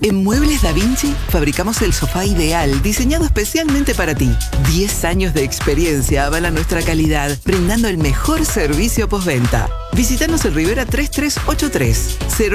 En Muebles Da Vinci fabricamos el sofá ideal, diseñado especialmente para ti. 10 años de experiencia avalan nuestra calidad, brindando el mejor servicio postventa. Visítanos en Rivera 3383.